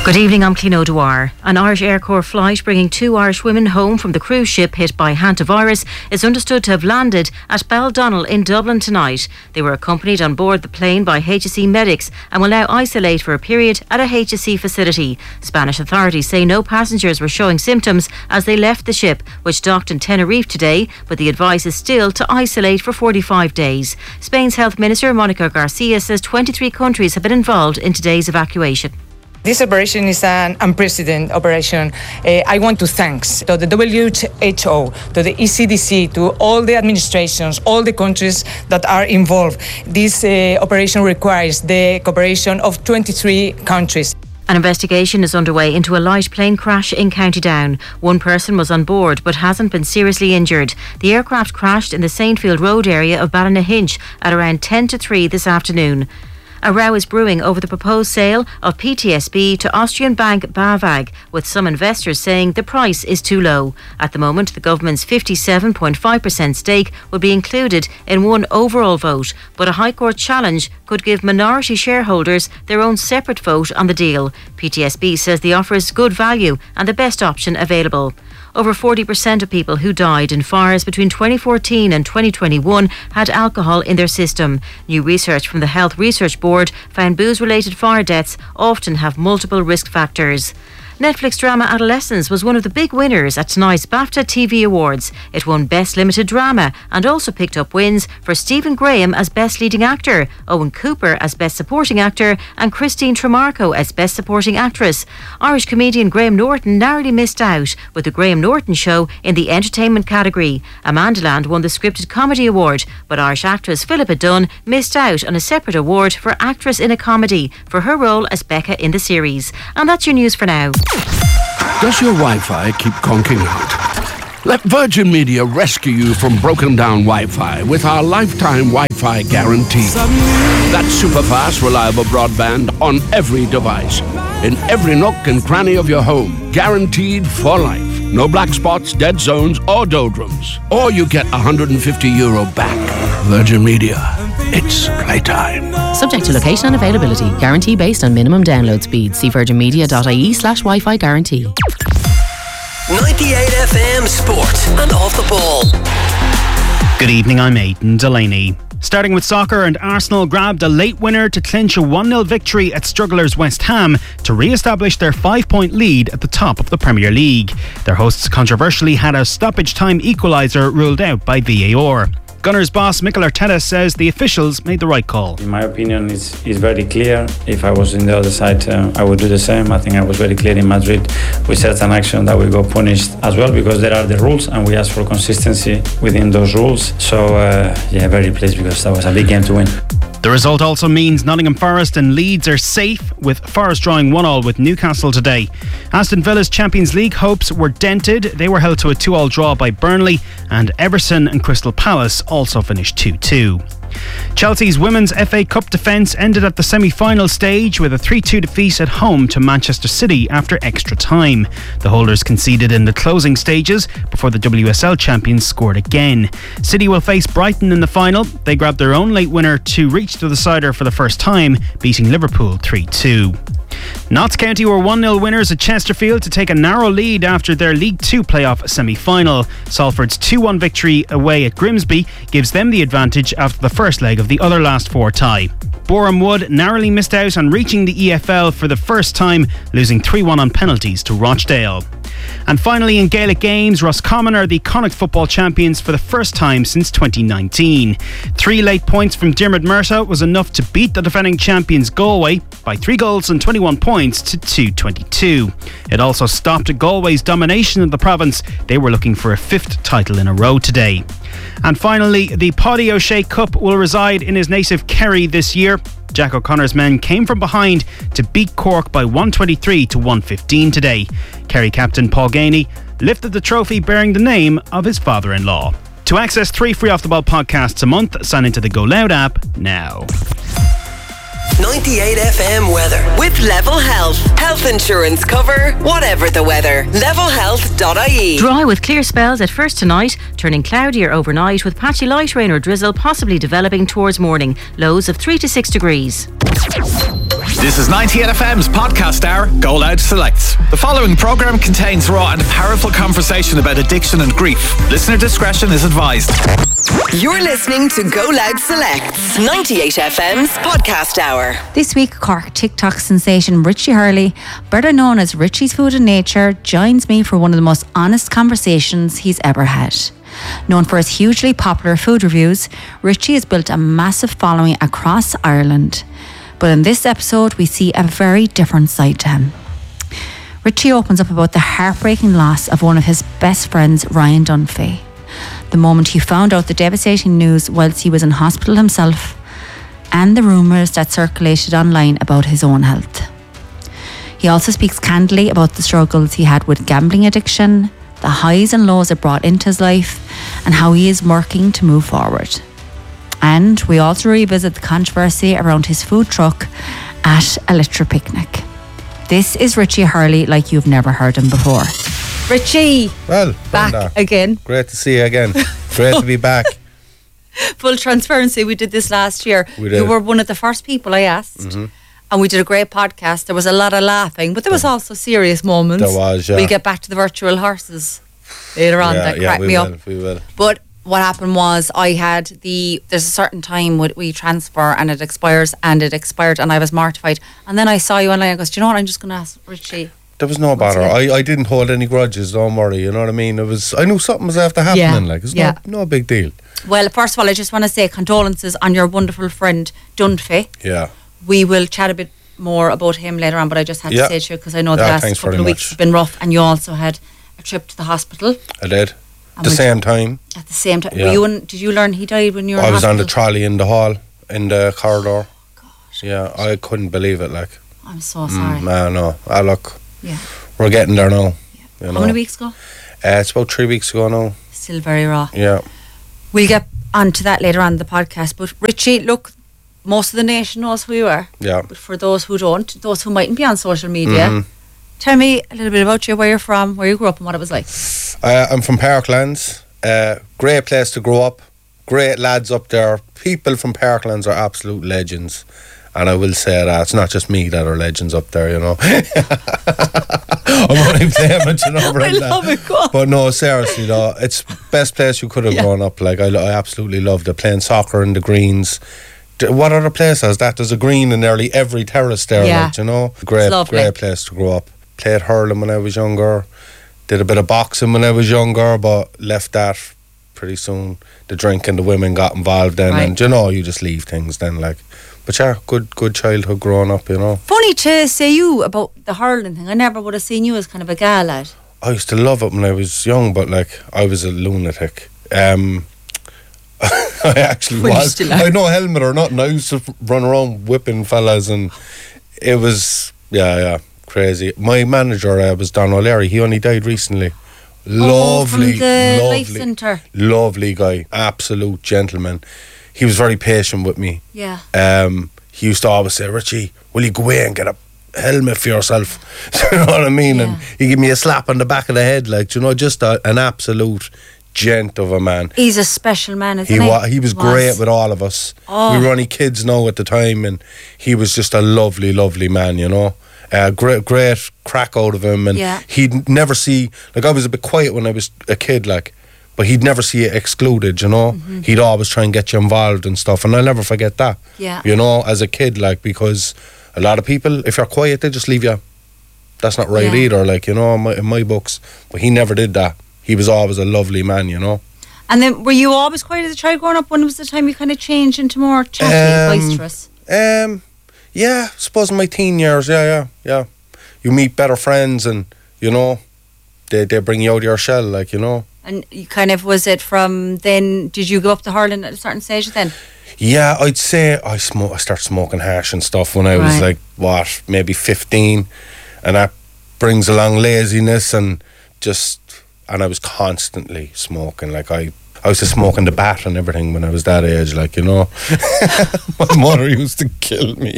Good evening, I'm Clino Dwyer. An Irish Air Corps flight bringing 2 Irish women home from the cruise ship hit by hantavirus is understood to have landed at Baldonnel in Dublin tonight. They were accompanied on board the plane by HSE medics and will now isolate for a period at a HSE facility. Spanish authorities say no passengers were showing symptoms as they left the ship, which docked in Tenerife today, but the advice is still to isolate for 45 days. Spain's Health Minister Monica Garcia says 23 countries have been involved in today's evacuation. This operation is an unprecedented operation. I want to thank to the WHO, to the ECDC, to all the administrations, all the countries that are involved. This operation requires the cooperation of 23 countries. An investigation is underway into a light plane crash in County Down. One person was on board but hasn't been seriously injured. The aircraft crashed in the Saintfield Road area of Ballynahinch at around 10 to 3 this afternoon. A row is brewing over the proposed sale of PTSB to Austrian bank BAWAG, with some investors saying the price is too low. At the moment, the government's 57.5% stake will be included in one overall vote, but a High Court challenge could give minority shareholders their own separate vote on the deal. PTSB says the offer is good value and the best option available. Over 40% of people who died in fires between 2014 and 2021 had alcohol in their system. New research from the Health Research Board found booze-related fire deaths often have multiple risk factors. Netflix drama Adolescence was one of the big winners at tonight's BAFTA TV Awards. It won Best Limited Drama and also picked up wins for Stephen Graham as Best Leading Actor, Owen Cooper as Best Supporting Actor and Christine Tremarco as Best Supporting Actress. Irish comedian Graham Norton narrowly missed out with The Graham Norton Show in the entertainment category. Amandaland won the Scripted Comedy Award, but Irish actress Philippa Dunn missed out on a separate award for Actress in a Comedy for her role as Becca in the series. And that's your news for now. Does your Wi-Fi keep conking out? Let Virgin Media rescue you from broken down Wi-Fi with our lifetime Wi-Fi guarantee. That's super fast, reliable broadband on every device, in every nook and cranny of your home, guaranteed for life. No black spots, dead zones or doldrums. Or you get €150 back. Virgin Media. It's playtime. Subject to location and availability. Guarantee based on minimum download speed. See virginmedia.ie/Wi-Fi guarantee. 98 FM Sport and Off the Ball. Good evening, I'm Aidan Delaney. Starting with soccer, and Arsenal grabbed a late winner to clinch a 1-0 victory at strugglers West Ham to re-establish their 5-point lead at the top of the Premier League. Their hosts controversially had a stoppage time equaliser ruled out by VAR. Gunners boss Mikel Arteta says the officials made the right call. In my opinion, it's very clear. If I was in the other side, I would do the same. I think I was very clear in Madrid. We set an action that we got punished as well because there are the rules and we ask for consistency within those rules. So, very pleased because that was a big game to win. The result also means Nottingham Forest and Leeds are safe, with Forest drawing 1-1 with Newcastle today. Aston Villa's Champions League hopes were dented. They were held to a 2-2 draw by Burnley, and Everton and Crystal Palace also finished 2-2. Chelsea's Women's FA Cup defence ended at the semi-final stage with a 3-2 defeat at home to Manchester City after extra time. The holders conceded in the closing stages before the WSL champions scored again. City will face Brighton in the final. They grabbed their own late winner to reach the decider for the first time, beating Liverpool 3-2. Notts County were 1-0 winners at Chesterfield to take a narrow lead after their League 2 playoff semi-final. Salford's 2-1 victory away at Grimsby gives them the advantage after the first leg of the other last four tie. Boreham Wood narrowly missed out on reaching the EFL for the first time, losing 3-1 on penalties to Rochdale. And finally, in Gaelic games, Roscommon are the Connacht football champions for the first time since 2019. 3 late points from Diarmuid Murtagh was enough to beat the defending champions Galway by 3 goals and 21 points to 2-22. It also stopped Galway's domination of the province. They were looking for a 5th title in a row today. And finally, the Paddy O'Shea Cup will reside in his native Kerry this year. Jack O'Connor's men came from behind to beat Cork by 123 to 115 today. Kerry captain Paul Ganey lifted the trophy bearing the name of his father-in-law. To access 3 free Off the Ball podcasts a month, sign into the Go Loud app now. 98 FM weather with Level Health. Health insurance cover, whatever the weather. levelhealth.ie. Dry with clear spells at first tonight, turning cloudier overnight with patchy light rain or drizzle possibly developing towards morning. Lows of 3 to 6 degrees. This is 98FM's podcast hour, Go Loud Selects. The following programme contains raw and powerful conversation about addiction and grief. Listener discretion is advised. You're listening to Go Loud Selects, 98FM's podcast hour. This week, Cork TikTok sensation Richie Hurley, better known as Richie's Food and Nature, joins me for one of the most honest conversations he's ever had. Known for his hugely popular food reviews, Richie has built a massive following across Ireland. But in this episode, we see a very different side to him. Richie opens up about the heartbreaking loss of one of his best friends, Ryan Dunphy. The moment he found out the devastating news whilst he was in hospital himself, and the rumours that circulated online about his own health. He also speaks candidly about the struggles he had with gambling addiction, the highs and lows it brought into his life, and how he is working to move forward. And we also revisit the controversy around his food truck at a litter picnic. This is Richie Hurley like you've never heard him before. Richie! Well, back again. Great to see you again. Great to be back. Full transparency, we did this last year. We did. You were one of the first people I asked. Mm-hmm. And we did a great podcast. There was a lot of laughing, but there was also serious moments. There was, yeah. We'll get back to the virtual horses later on. That cracked me up. We will. But what happened was there's a certain time we transfer and it expires, and I was mortified. And then I saw you online and goes, do you know what, I'm just going to ask Richie. There was no bother. I didn't hold any grudges, don't worry, you know what I mean? I knew something was after happening, it's no big deal. Well, first of all, I just want to say condolences on your wonderful friend Dunphy. Yeah. We will chat a bit more about him later on, but I just had to say to you because I know the last couple of weeks have been rough, and you also had a trip to the hospital. I did. At the same time. Yeah. Did you learn he died when you were in I was hospital? on the trolley in the hall, in the corridor. Gosh. Yeah, I couldn't believe it, like. I'm so sorry. No. Look. Yeah. We're getting there now. Yeah. How many weeks ago? It's about 3 weeks ago now. Still very raw. Yeah. We'll get on to that later on in the podcast. But Richie, look, most of the nation knows who you are. Yeah. But for those who don't, those who mightn't be on social media, tell me a little bit about you, where you're from, where you grew up, and what it was like. I'm from Parklands. Great place to grow up. Great lads up there. People from Parklands are absolute legends. And I will say that it's not just me that are legends up there, you know. I'm only playing it, you know. I love it, go on. But no, seriously though, it's best place you could have grown up. Like I absolutely loved it. Playing soccer in the greens. What other place has that? There's a green in nearly every terrace there, like, you know. Great place to grow up. Played hurling when I was younger. Did a bit of boxing when I was younger, but left that pretty soon. The drink and the women got involved then, and you know, you just leave things then, like. But yeah, good childhood growing up, you know. Funny to say you about the hurling thing. I never would have seen you as kind of a gal lad. I used to love it when I was young, but like I was a lunatic. I actually was. I had no helmet or nothing. I used to run around whipping fellas, and it was crazy. My manager was Don O'Leary. He only died recently. Lovely, from the Life Centre. Lovely guy, absolute gentleman. He was very patient with me. Yeah. He used to always say, Richie, will you go away and get a helmet for yourself? You know what I mean? Yeah. And he gave me a slap on the back of the head, like, you know, just an absolute gent of a man. He's a special man, isn't he? He was great with all of us. We were only kids now at the time, and he was just a lovely, lovely man, you know. Great crack out of him, and he'd never see, like, I was a bit quiet when I was a kid, like, but he'd never see it excluded, you know. He'd always try and get you involved and stuff, and I'll never forget that. You know, as a kid, like, because a lot of people, if you're quiet, they just leave you. That's not right either, like, you know, in my books. But he never did that. He was always a lovely man, you know. And then, were you always quiet as a child growing up? When was the time you kind of changed into more chatty, boisterous? Yeah, I suppose in my teen years, yeah. You meet better friends, and, you know, they bring you out of your shell, like, you know. And you kind of, was it from then, did you go up to hurling at a certain stage then? Yeah, I'd say I started smoking hash and stuff when I was like, maybe 15. And that brings along laziness and I was constantly smoking. Like I was just smoking the bat and everything when I was that age, like, you know. My mother used to kill me.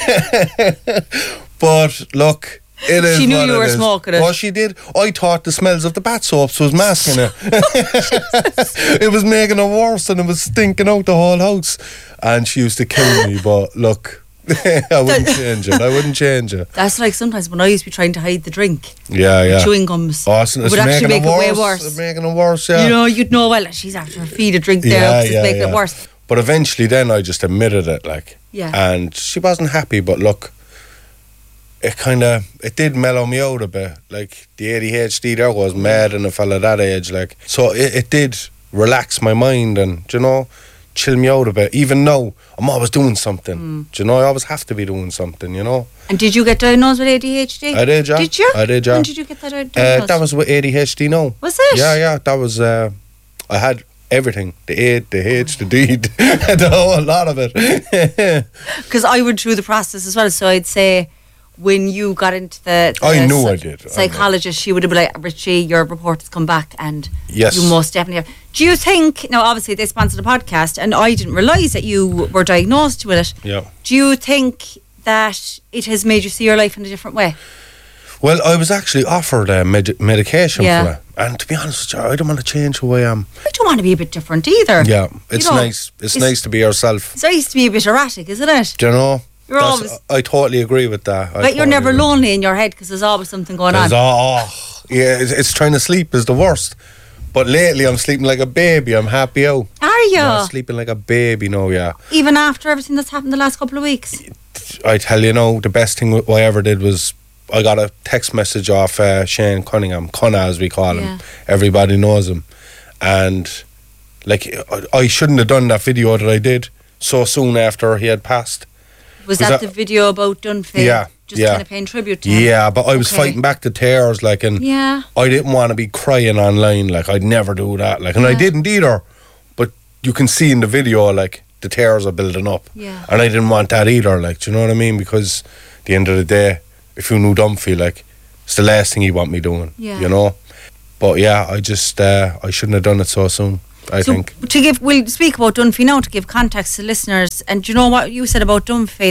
But look, it is. She knew what you it were is. smoking it. Oh, she did. I thought the smells of the bat soaps was masking it. It was making it worse, and it was stinking out the whole house. And she used to kill me. But look, I wouldn't change it. That's like sometimes when I used to be trying to hide the drink. Yeah. Chewing gums. Awesome. It would actually make it way worse. It's making it worse, yeah. You know, you'd know, well, she's after her feed a drink there because it's making it worse. But eventually then I just admitted it, like. Yeah. And she wasn't happy, but look, it did mellow me out a bit. Like, the ADHD there was mad in a fella that age, like. So it did relax my mind and, you know, chill me out a bit. Even though I'm always doing something. Do you know, I always have to be doing something, you know. And did you get diagnosed with ADHD? I did, yeah. Did you? I did, yeah. When did you get that diagnosed? That was with ADHD, no. Was it? Yeah, that was, I had everything. The A, the H, the D, the whole lot of it. Because I went through the process as well, so I'd say when you got into the I knew I did. Psychologist, she would have been like, Richie, your report has come back and yes, you most definitely have. Do you think, now obviously they sponsored the podcast and I didn't realise that you were diagnosed with it. Yeah. Do you think that it has made you see your life in a different way? Well, I was actually offered medication for it. And to be honest with you, I don't want to change who I am. I don't want to be a bit different either. Yeah, it's nice. It's nice to be yourself. It's nice to be a bit erratic, isn't it? Do you know? You're always, I totally agree with that. But you're never lonely in your head because there's always something going on. Yeah, it's trying to sleep is the worst. But lately I'm sleeping like a baby. I'm happy out. Are you? I'm sleeping like a baby now, yeah. Even after everything that's happened the last couple of weeks? I tell you now, the best thing I ever did was I got a text message off Shane Cunningham, Cunna as we call him. Everybody knows him. And like, I shouldn't have done that video that I did so soon after he had passed. Was that the video about Dunphy? Yeah. Just kind of paying tribute to him? Yeah, but I was fighting back the tears, like, and I didn't want to be crying online, like, I'd never do that, like, and I didn't either. But you can see in the video, like, the tears are building up. Yeah. And I didn't want that either, like, do you know what I mean? Because at the end of the day, if you knew Dunphy, like, it's the last thing he'd want me doing, you know? But yeah, I just, I shouldn't have done it so soon. I think. We'll speak about Dunphy now to give context to listeners. And do you know what you said about Dunphy?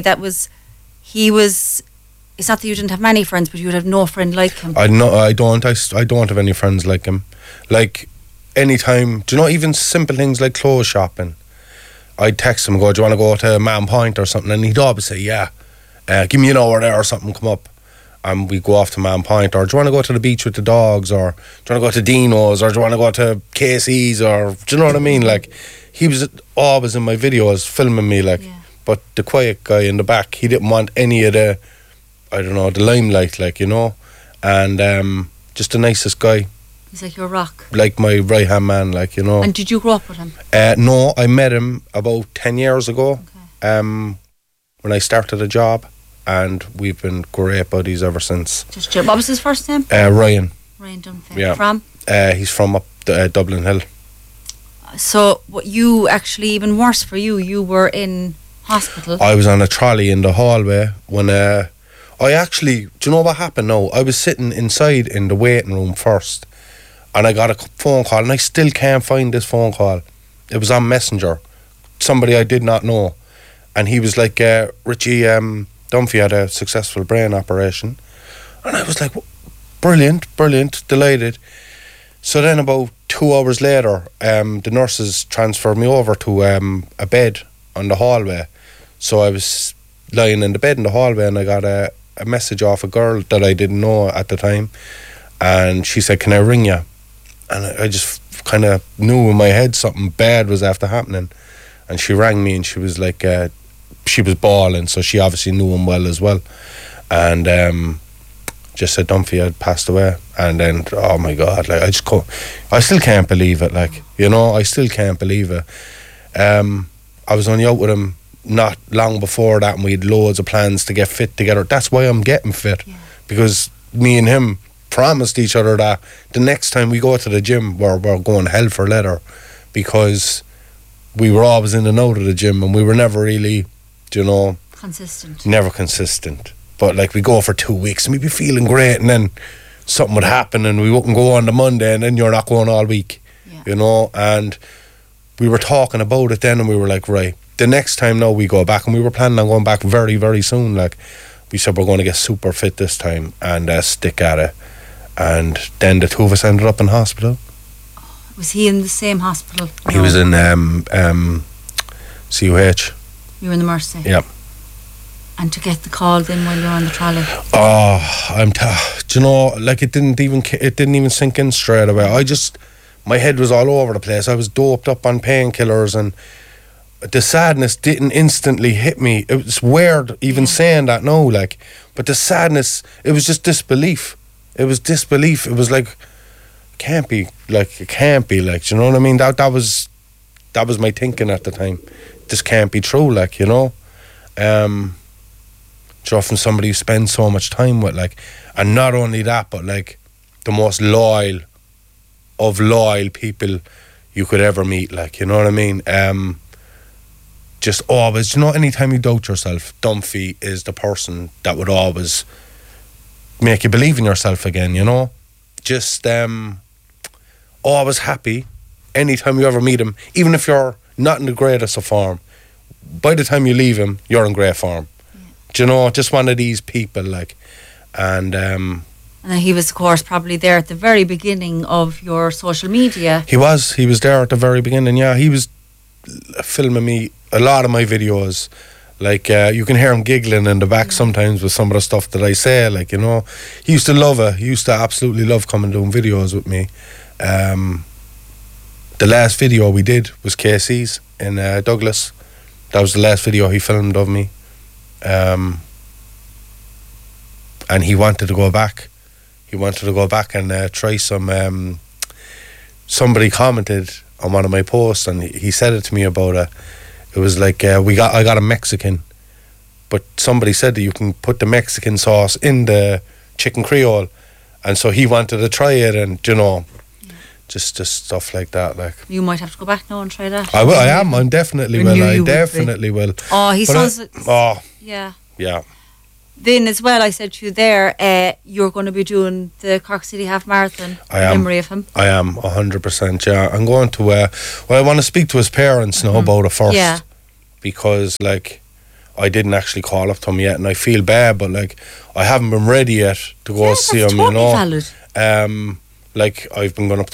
It's not that you didn't have many friends, but you would have no friend like him. I don't have any friends like him. Like, anytime, do you know, even simple things like clothes shopping, I'd text him and go, do you want to go to Man Point or something? And he'd always say, yeah, give me an hour there or something, come up. And we go off to Man Point, or do you want to go to the beach with the dogs, or do you want to go to Dino's, or do you want to go to KC's, or do you know what I mean? Like, he was always in my videos filming me, like, but the quiet guy in the back, he didn't want any of the, I don't know, the limelight, like, you know, and just the nicest guy. He's like your rock. Like my right hand man, like, you know. And did you grow up with him? No, I met him about 10 years ago, when I started a job. And we've been great buddies ever since. What was his first name? Ryan. Ryan Dunphy. Yeah. From? He's from up Dublin Hill. So, what you actually, even worse for you, you were in hospital. I was on a trolley in the hallway when I actually, do you know what happened now? I was sitting inside in the waiting room first, and I got a phone call, and I still can't find this phone call. It was on Messenger. Somebody I did not know. And he was like, Richie, Dunphy had a successful brain operation. And I was like, brilliant, delighted. So then about 2 hours later, the nurses transferred me over to a bed on the hallway. So I was lying in the bed in the hallway, and I got a message off a girl that I didn't know at the time. And she said, can I ring you? And I just kind of knew in my head something bad was after happening. And she rang me, and she was like, she was bawling, so she obviously knew him well as well, and just said Dunphy had passed away. And then, oh my God, like, I still can't believe it, like, you know, I still can't believe it. I was only out with him not long before that, and we had loads of plans to get fit together. That's why I'm getting fit, because me and him promised each other that the next time we go to the gym, we're going hell for leather, because we were always in and out of the gym, and we were never really, you know, never consistent. But like, we go for 2 weeks and we'd be feeling great, and then something would happen and we wouldn't go on the Monday, and then you're not going all week, you know. And we were talking about it then, and we were like, right, the next time now we go back, and we were planning on going back very, very soon. Like, we said we're going to get super fit this time and stick at it. And then the two of us ended up in hospital. Was he in the same hospital? He was in CUH. You were in the Mercy? Yep. And to get the call then while you're on the trolley. Do you know, like it didn't even sink in straight away. My head was all over the place. I was doped up on painkillers, and the sadness didn't instantly hit me. It was weird even saying that now, like, but the sadness, it was just disbelief. It was disbelief. It was like, it can't be, like, do you know what I mean? That was my thinking at the time. This can't be true, like, you know. From somebody you spend so much time with, like, and not only that, but like the most loyal of loyal people you could ever meet, like, you know what I mean? Just always, you know, anytime you doubt yourself, Dunphy is the person that would always make you believe in yourself again, you know? Just always happy anytime you ever meet him, even if you're not in the greatest of form. By the time you leave him, you're in great form. Do you know, just one of these people, like, and he was, of course, probably there at the very beginning of your social media. He was there at the very beginning, yeah. He was filming me a lot of my videos. Like, you can hear him giggling in the back sometimes with some of the stuff that I say, like, you know. He used to love it. He used to absolutely love coming doing videos with me. The last video we did was KC's in Douglas. That was the last video he filmed of me. And he wanted to go back. He wanted to go back and try some. Somebody commented on one of my posts, and he said it to me about it was like I got a Mexican, but somebody said that you can put the Mexican sauce in the chicken Creole, and so he wanted to try it, and you know, just stuff like that. Like, you might have to go back now and try that. I will. I am. I definitely will. I definitely will. Oh, he sounds. Yeah. Then as well, I said to you there, you're going to be doing the Cork City Half Marathon in memory of him. I am 100%. Yeah, I'm going to. I want to speak to his parents now about it first, because like I didn't actually call up to him yet, and I feel bad, but like I haven't been ready yet to go see him. Totally you know, valid. Like I've been going up to